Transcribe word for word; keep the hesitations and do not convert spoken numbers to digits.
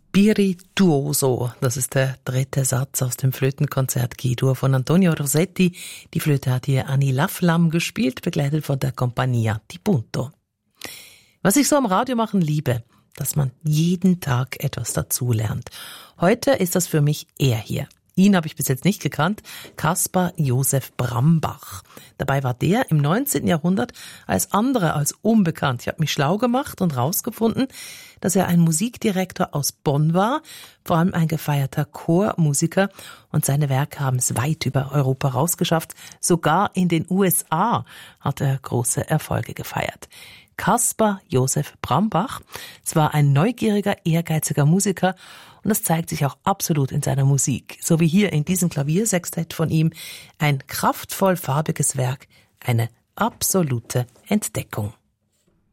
Spirituoso, das ist der dritte Satz aus dem Flötenkonzert G-Dur von Antonio Rossetti. Die Flöte hat hier Annie Laflamme gespielt, begleitet von der Compagnia di Punto. Was ich so am Radio machen liebe, dass man jeden Tag etwas dazulernt. Heute ist das für mich er hier. Ihn habe ich bis jetzt nicht gekannt, Caspar Josef Brambach. Dabei war der im neunzehnten Jahrhundert als andere als unbekannt. Ich habe mich schlau gemacht und rausgefunden, dass er ein Musikdirektor aus Bonn war, vor allem ein gefeierter Chormusiker, und seine Werke haben es weit über Europa rausgeschafft. Sogar in den U S A hat er große Erfolge gefeiert. Caspar Josef Brambach, es war ein neugieriger, ehrgeiziger Musiker, und das zeigt sich auch absolut in seiner Musik. So wie hier in diesem Klaviersextett von ihm. Ein kraftvoll farbiges Werk, eine absolute Entdeckung.